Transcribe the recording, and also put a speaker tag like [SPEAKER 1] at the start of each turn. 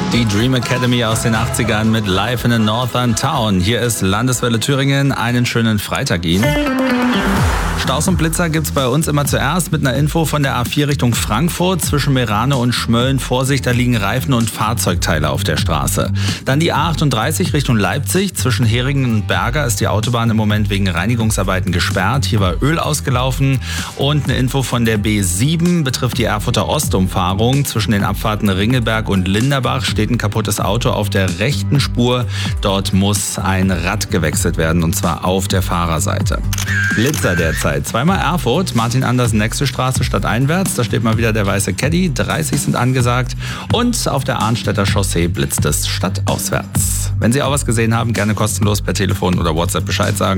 [SPEAKER 1] Die Dream Academy aus den 80ern mit Live in a Northern Town. Hier ist Landeswelle Thüringen. Einen schönen Freitag Ihnen. Staus und Blitzer gibt's bei uns immer zuerst mit einer Info von der A4 Richtung Frankfurt. Zwischen Meerane und Schmölln, Vorsicht, da liegen Reifen und Fahrzeugteile auf der Straße. Dann die A38 Richtung Leipzig. Zwischen Heringen und Berger ist die Autobahn im Moment wegen Reinigungsarbeiten gesperrt. Hier war Öl ausgelaufen. Und eine Info von der B7 betrifft die Erfurter Ostumfahrung. Zwischen den Abfahrten Ringelberg und Linderbach steht ein kaputtes Auto auf der rechten Spur. Dort muss ein Rad gewechselt werden, und zwar auf der Fahrerseite. Blitzer derzeit. Zweimal Erfurt, Martin Andersen, nächste Straße stadteinwärts. Da steht mal wieder der weiße Caddy. 30 sind angesagt. Und auf der Arnstädter Chaussee blitzt es stadtauswärts. Wenn Sie auch was gesehen haben, gerne kostenlos per Telefon oder WhatsApp Bescheid sagen.